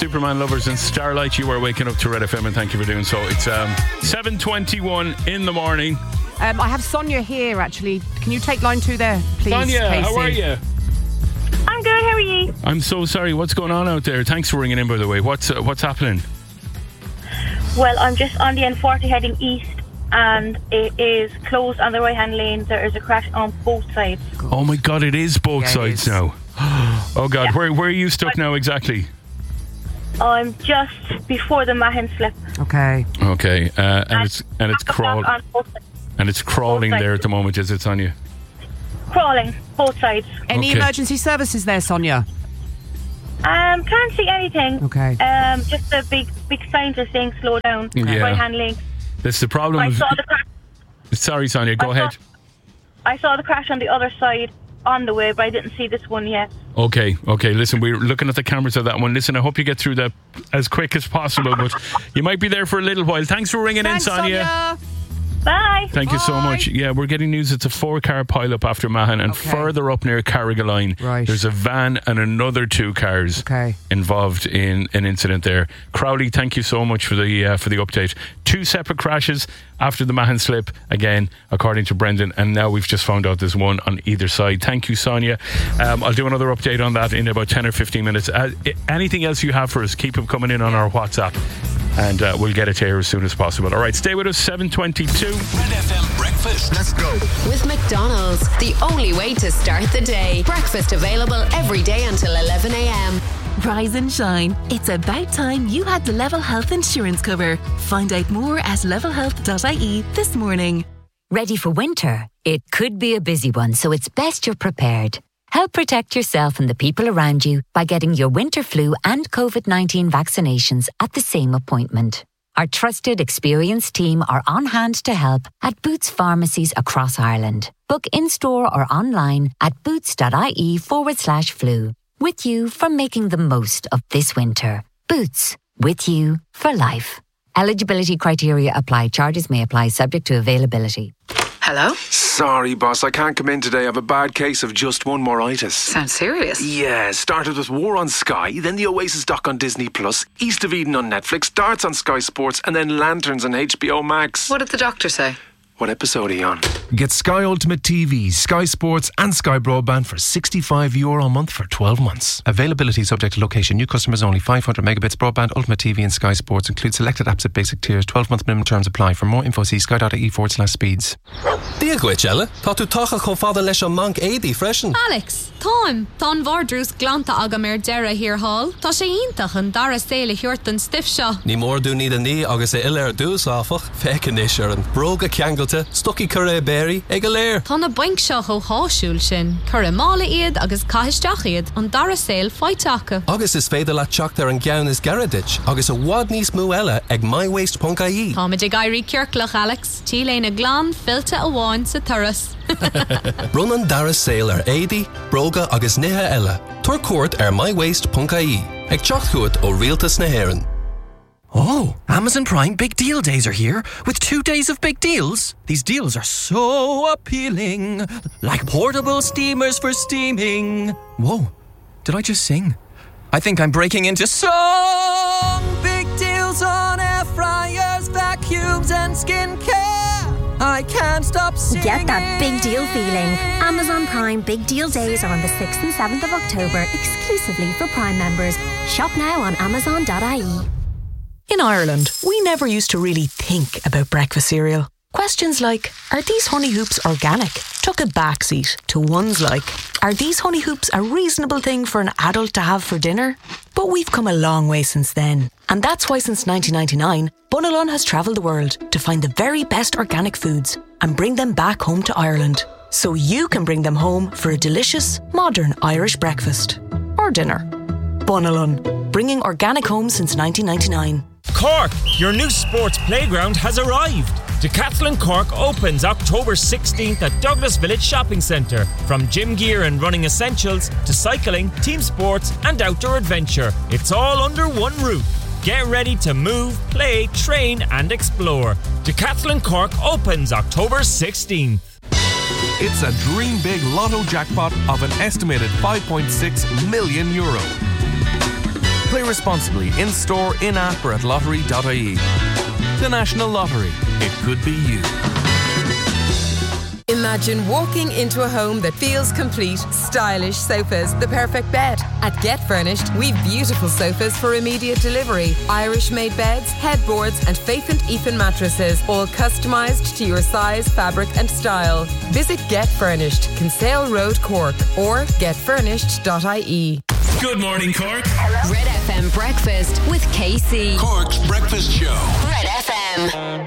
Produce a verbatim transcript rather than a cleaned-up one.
Superman lovers and Starlight. You are waking up to Red F M, and thank you for doing so. It's um, seven twenty-one in the morning. Um, I have Sonia here, actually. Can you take line two there, please, Sonia, Casey? how are you? I'm good, how are you? I'm so sorry. What's going on out there? Thanks for ringing in, by the way. What's uh, what's happening? Well, I'm just on the N forty heading east, and it is closed on the right-hand lane. There is a crash on both sides. Oh my God, it is both Yeah, it sides is. now. Oh God, Yeah. where where are you stuck now exactly? I'm just before the Mahon slip. Okay. Okay, uh, and it's and it's crawl On both sides. and it's crawling both sides. there at the moment, is it, Sonia? Crawling, both sides. Any Okay. emergency services there, Sonia? Um, can't see anything. Okay. Um, just the big, big signs are saying slow down. Yeah. Right-hand lane. That's the problem. I of- saw the crash. Sorry, Sonia, go I saw- ahead. I saw the crash on the other side on the way, but I didn't see this one yet. Okay, okay. Listen, we're looking at the cameras of that one. Listen, I hope you get through that as quick as possible, but you might be there for a little while. Thanks for ringing Thanks, in, Sonia. Sonia. Bye. Thank you so Bye. much. Yeah, we're getting news it's a four-car pile-up after Mahon, and Okay. further up near Carrigaline, Right. there's a van and another two cars Okay. involved in an incident there. Crowley, thank you so much for the uh, for the update. Two separate crashes after the Mahon slip, again, according to Brendan, and now we've just found out there's one on either side. Thank you, Sonia. Um, I'll do another update on that in about ten or fifteen minutes. Uh, I- anything else you have for us, keep them coming in on our WhatsApp, and uh, we'll get it to you as soon as possible. All right, stay with us, seven twenty-two. Red F M breakfast. Let's go. With McDonald's, the only way to start the day. Breakfast available every day until eleven a.m. Rise and shine. It's about time you had the Level Health insurance cover. Find out more at level health dot I E this morning. Ready for winter? It could be a busy one, so it's best you're prepared. Help protect yourself and the people around you by getting your winter flu and covid nineteen vaccinations at the same appointment. Our trusted, experienced team are on hand to help at Boots pharmacies across Ireland. Book in-store or online at boots.ie forward slash flu. With you for making the most of this winter. Boots, with you for life. Eligibility criteria apply. Charges may apply subject to availability. Hello? Sorry, boss, I can't come in today. I have a bad case of just one moritis. Sounds serious. Yeah, started with War on Sky, then the Oasis doc on Disney Plus, East of Eden on Netflix, Darts on Sky Sports, and then Lanterns on H B O Max. What did the doctor say? What episode are you on? Get Sky Ultimate T V, Sky Sports and Sky Broadband for sixty-five euro a month for twelve months. Availability subject to location. New customers only. five hundred megabits broadband, Ultimate T V and Sky Sports. Include selected apps at basic tiers. twelve month minimum terms apply. For more info see sky.ie forward slash speeds. Díaghaid, Ella. Tá tú tacha chomh fada leis an manc éadaí freisin. Alex, Tom, Tá Vardrús glanta agam ar deireadh hir hall. Tá sé iontach an dara saoile thuirt an stiff seo. Ní mór dú ní a ní agus é ile ar dús áfach. Fecin é sear an bróga ceangalte, stoci curé béri, ag a léir. Tá na baink seo ó háisiúil sin. Cur mála iad agus caiisteach iad an dara saoil feiteacha. Agus is féidir le teacht ar an gceann is garadit, agus a bhád níos mú eile ag my waste dot I E. Tá muid ag airí ceirclach, Alex. Tí léna glán fillte a bháin sa turas. Run an dara saoil ar éadaí, bróga agus nithe eile. Tuair cuairt ar my waste dot I E. Ag teacht chuait ó rialtas na hÉireann. Oh, Amazon Prime Big Deal Days are here with two days of big deals. These deals are so appealing, like portable steamers for steaming. Whoa, did I just sing? I think I'm breaking into song. Big deals on air fryers, vacuums and skincare. I can't stop singing. Get that big deal feeling. Amazon Prime Big Deal Days are on the sixth and seventh of October, exclusively for Prime members. Shop now on amazon dot I E. In Ireland, we never used to really think about breakfast cereal. Questions like, are these honey hoops organic? Took a backseat to ones like, are these honey hoops a reasonable thing for an adult to have for dinner? But we've come a long way since then. And that's why since nineteen ninety-nine, Bunalun has travelled the world to find the very best organic foods and bring them back home to Ireland. So you can bring them home for a delicious, modern Irish breakfast. Or dinner. Bunalun, bringing organic home since nineteen ninety-nine. Cork, your new sports playground has arrived. Decathlon Cork opens October sixteenth at Douglas Village Shopping Centre. From gym gear and running essentials to cycling, team sports and outdoor adventure, it's all under one roof. Get ready to move, play, train and explore. Decathlon Cork opens October sixteenth. It's a dream big lotto jackpot of an estimated five point six million euro. Play Play responsibly in store, in app, or at lottery dot I E. The National Lottery. It could be you. Imagine walking into a home that feels complete. Stylish sofas, the perfect bed. At Get Furnished, we've beautiful sofas for immediate delivery. Irish-made beds, headboards and Faith and Ethan mattresses, all customised to your size, fabric and style. Visit Get Furnished, Kinsale Road, Cork, or get furnished dot I E. Good morning, Cork. Red F M Breakfast with K C. Cork's Breakfast Show. Red F M.